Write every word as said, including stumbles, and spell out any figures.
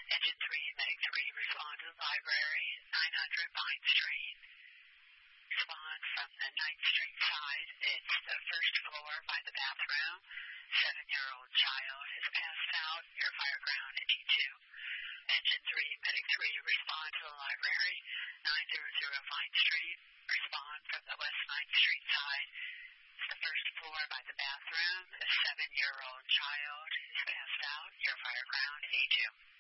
Engine three, Medic three, respond to the library, nine hundred Vine Street. Respond from the ninth Street side. It's the first floor by the bathroom. Seven-year-old child has passed out. Your fire ground at E two. Engine three, Medic three, respond to the library, nine hundred Vine Street. Respond from the west ninth Street side. It's the first floor by the bathroom. A seven-year-old child has passed out. Your fire ground, A two.